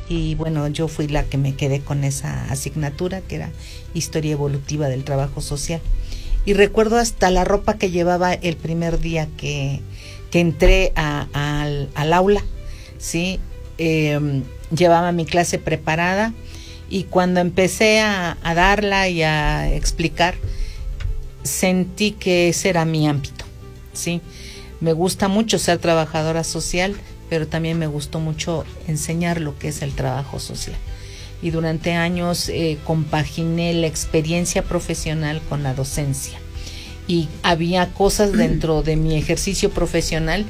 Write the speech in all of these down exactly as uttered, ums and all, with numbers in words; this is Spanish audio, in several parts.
y bueno, yo fui la que me quedé con esa asignatura, que era Historia Evolutiva del Trabajo Social. Y recuerdo hasta la ropa que llevaba el primer día que, que entré a, a, al, al aula, ¿sí? Eh, llevaba mi clase preparada, y cuando empecé a, a darla y a explicar, sentí que ese era mi ámbito, ¿sí? Me gusta mucho ser trabajadora social, pero también me gustó mucho enseñar lo que es el trabajo social. Y durante años eh, compaginé la experiencia profesional con la docencia. Y había cosas dentro de mi ejercicio profesional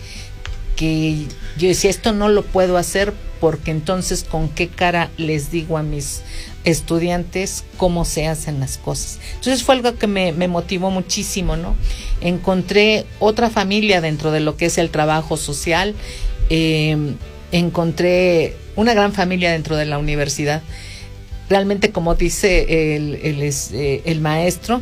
que yo decía, esto no lo puedo hacer, porque entonces con qué cara les digo a mis estudiantes cómo se hacen las cosas. Entonces fue algo que me, me motivó muchísimo, ¿no? Encontré otra familia dentro de lo que es el trabajo social. Eh, encontré una gran familia dentro de la universidad. Realmente, como dice el, el, el, el maestro,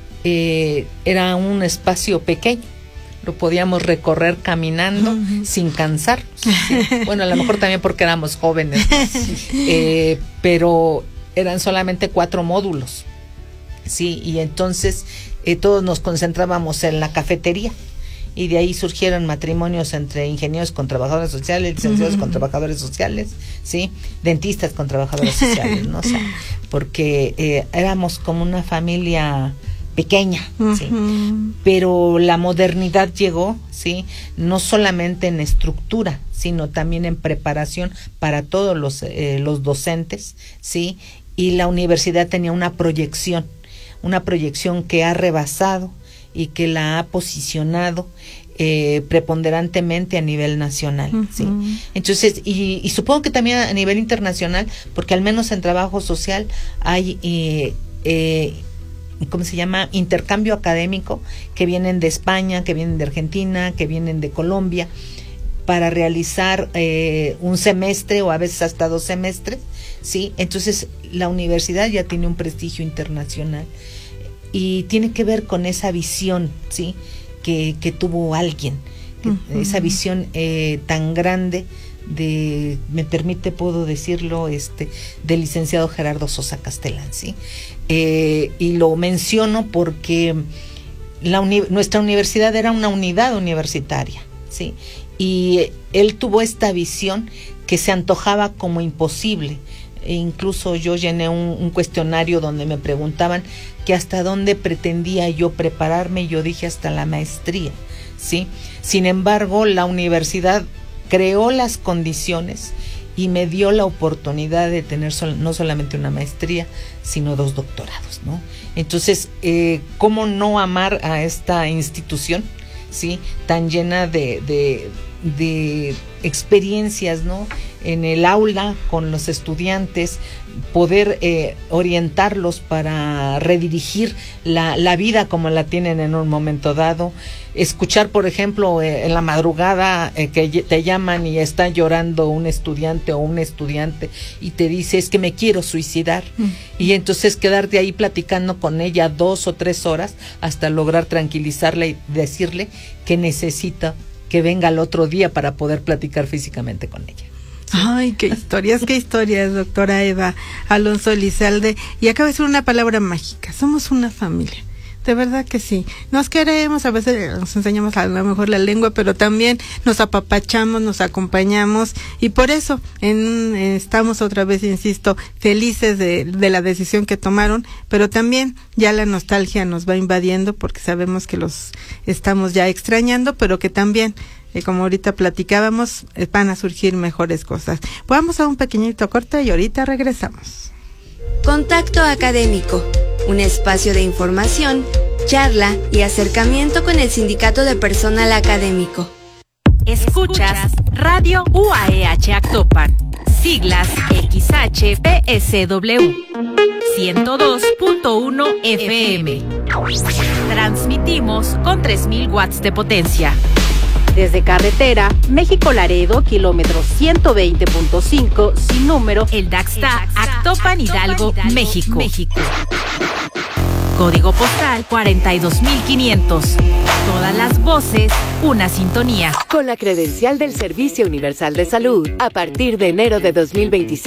eh, era un espacio pequeño, lo podíamos recorrer caminando uh-huh. sin cansar. Sí. Bueno, a lo mejor también porque éramos jóvenes, ¿no? eh, pero eran solamente cuatro módulos, sí, y entonces eh, todos nos concentrábamos en la cafetería. Y de ahí surgieron matrimonios entre ingenieros con trabajadores sociales, licenciados uh-huh. con trabajadores sociales, sí, dentistas con trabajadores sociales, ¿no? O sea, porque eh, éramos como una familia pequeña, uh-huh. sí. Pero la modernidad llegó, sí, no solamente en estructura, sino también en preparación para todos los eh, los docentes, sí. Y la universidad tenía una proyección, una proyección que ha rebasado y que la ha posicionado eh, preponderantemente a nivel nacional, uh-huh. ¿sí? Entonces, y, y supongo que también a nivel internacional, porque al menos en trabajo social hay, eh, eh, ¿cómo se llama? Intercambio académico, que vienen de España, que vienen de Argentina, que vienen de Colombia, para realizar eh, un semestre o a veces hasta dos semestres, ¿sí? Entonces, la universidad ya tiene un prestigio internacional. Y tiene que ver con esa visión, ¿sí? Que, que tuvo alguien, que, uh-huh. esa visión eh, tan grande de, me permite, puedo decirlo, este, del licenciado Gerardo Sosa Castellán, ¿sí? Eh, y lo menciono porque la uni- nuestra universidad era una unidad universitaria, ¿sí? Y él tuvo esta visión que se antojaba como imposible. E incluso yo llené un, un cuestionario donde me preguntaban que hasta dónde pretendía yo prepararme, y yo dije hasta la maestría, ¿sí? Sin embargo, la universidad creó las condiciones y me dio la oportunidad de tener sol, no solamente una maestría, sino dos doctorados, ¿no? Entonces, eh, ¿cómo no amar a esta institución, sí, tan llena de, de, de experiencias, ¿no? En el aula con los estudiantes, poder eh, orientarlos para redirigir la, la vida como la tienen en un momento dado, escuchar, por ejemplo, eh, en la madrugada eh, que te llaman y está llorando un estudiante o un estudiante y te dice, es que me quiero suicidar, mm. y entonces quedarte ahí platicando con ella dos o tres horas hasta lograr tranquilizarla y decirle que necesita que venga el otro día para poder platicar físicamente con ella. Sí. Ay, qué historias, qué historias, doctora Eva Alonso Elizalde. Y acaba de decir una palabra mágica, somos una familia. De verdad que sí. Nos queremos, a veces nos enseñamos a lo mejor la lengua, pero también nos apapachamos, nos acompañamos, y por eso en, estamos otra vez, insisto, felices de, de la decisión que tomaron, pero también ya la nostalgia nos va invadiendo porque sabemos que los estamos ya extrañando, pero que también, eh, como ahorita platicábamos, eh, van a surgir mejores cosas. Vamos a un pequeñito corte y ahorita regresamos. Contacto Académico, un espacio de información, charla y acercamiento con el Sindicato de Personal Académico. Escuchas Radio U A E H Actopan, siglas X H P S W, ciento dos punto uno F M. Transmitimos con tres mil watts de potencia. Desde carretera, México-Laredo, kilómetro ciento veinte punto cinco, sin número, el Daxta, Actopan, Hidalgo, México. México. Código postal cuarenta y dos mil quinientos. Todas las voces, una sintonía. Con la credencial del Servicio Universal de Salud, a partir de enero de dos mil veinticinco.